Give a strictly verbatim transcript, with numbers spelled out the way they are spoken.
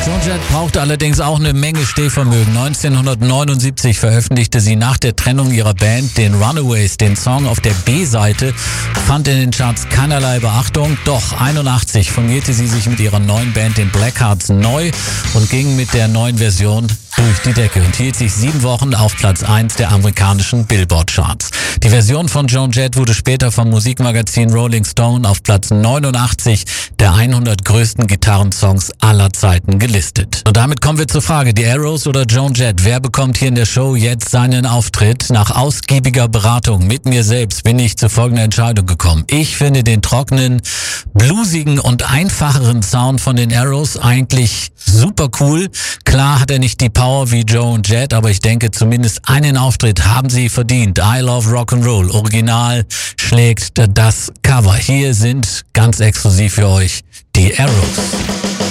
Joan Jett brauchte allerdings auch eine Menge Stehvermögen. neunzehnhundertneunundsiebzig veröffentlichte sie nach der Trennung ihrer Band den Runaways, den Song auf der B-Seite, fand in den Charts keinerlei Beachtung. Doch einundachtzig formierte sie sich mit ihrer neuen Band, den Blackhearts, neu und ging mit der neuen Version durch die Decke und hielt sich sieben Wochen auf Platz eins der amerikanischen Billboard-Charts. Die Version von Joan Jett wurde später vom Musikmagazin Rolling Stone auf Platz neunundachtzig der hundert größten Gitarrensongs aller Zeiten gelistet. Und damit kommen wir zur Frage, die Arrows oder Joan Jett? Wer bekommt hier in der Show jetzt seinen Auftritt? Nach ausgiebiger Beratung mit mir selbst bin ich zu folgender Entscheidung gekommen. Ich finde den trockenen, bluesigen und einfacheren Sound von den Arrows eigentlich super cool. Klar hat er nicht die Power wie Joan Jett, aber ich denke, zumindest einen Auftritt haben sie verdient. I Love Rock'n'Roll Original schlägt das Cover. Hier sind ganz exklusiv für euch die Arrows.